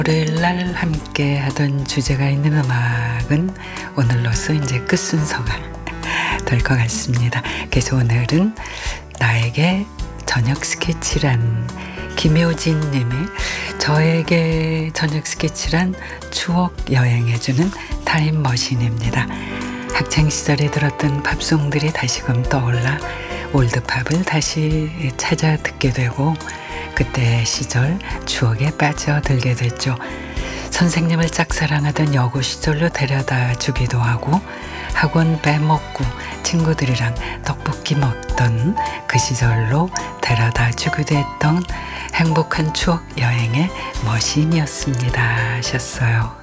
월요일날 함께 하던 주제가 있는 음악은 오늘로써 이제 끝순서가 될 것 같습니다. 그래서 오늘은 나에게 저녁 스케치란, 김효진 님이 저에게 저녁 스케치란 추억 여행해주는 타임머신입니다. 학창시절에 들었던 팝송들이 다시금 떠올라 올드팝을 다시 찾아 듣게 되고 그때 시절 추억에 빠져들게 됐죠. 선생님을 짝사랑하던 여고 시절로 데려다 주기도 하고 학원 빼먹고 친구들이랑 떡볶이 먹던 그 시절로 데려다 주기도 했던 행복한 추억 여행의 머신이었습니다 하셨어요.